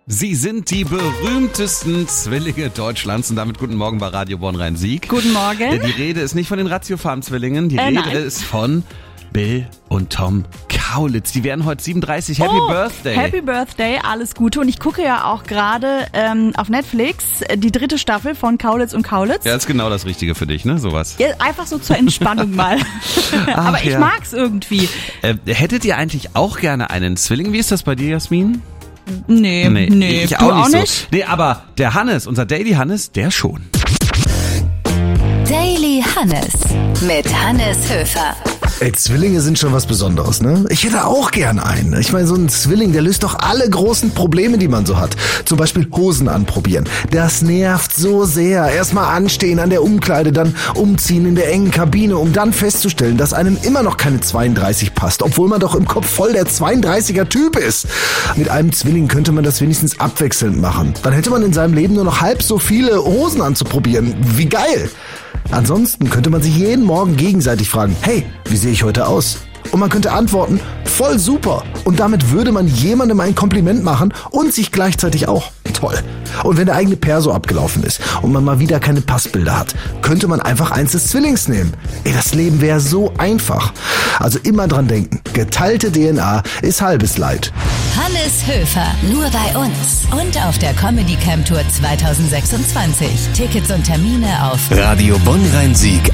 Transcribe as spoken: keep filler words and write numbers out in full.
Sie sind die berühmtesten Zwillinge Deutschlands und damit guten Morgen bei Radio Bonn Rhein-Sieg. Guten Morgen. Die Rede ist nicht von den Ratiofarm-Zwillingen, die Äh, Rede nein. ist von Bill und Tom Kaulitz. Die werden heute siebenunddreißig. Happy oh, Birthday. Happy Birthday, alles Gute. Und ich gucke ja auch gerade ähm, auf Netflix die dritte Staffel von Kaulitz und Kaulitz. Ja, ist genau das Richtige für dich, ne? Sowas. Ja, einfach so zur Entspannung mal. Aber ich ja. mag's irgendwie. Äh, hättet ihr eigentlich auch gerne einen Zwilling? Wie ist das bei dir, Jasmin? Nee, nee, nee. ich du auch, auch nicht, nicht? So. Nee, aber der Hannes, unser Daily Hannes, der schon. Daily Hannes mit Hannes Höfer. Ey, Zwillinge sind schon was Besonderes, ne? Ich hätte auch gern einen. Ich meine, so ein Zwilling, der löst doch alle großen Probleme, die man so hat. Zum Beispiel Hosen anprobieren. Das nervt so sehr. Erstmal anstehen an der Umkleide, dann umziehen in der engen Kabine, um dann festzustellen, dass einem immer noch keine zweiunddreißig passt, obwohl man doch im Kopf voll der zweiunddreißiger Typ ist. Mit einem Zwilling könnte man das wenigstens abwechselnd machen. Dann hätte man in seinem Leben nur noch halb so viele Hosen anzuprobieren. Wie geil! Ansonsten könnte man sich jeden Morgen gegenseitig fragen, hey, wie sehe ich heute aus? Und man könnte antworten, voll super. Und damit würde man jemandem ein Kompliment machen und sich gleichzeitig auch. Toll. Und wenn der eigene Perso abgelaufen ist und man mal wieder keine Passbilder hat, könnte man einfach eins des Zwillings nehmen. Ey, das Leben wäre so einfach. Also immer dran denken, geteilte D N A ist halbes Leid. Hannes Höfer, nur bei uns und auf der Comedy Camp Tour zwanzig sechsundzwanzig. Tickets und Termine auf Radio Bonn Rhein-Sieg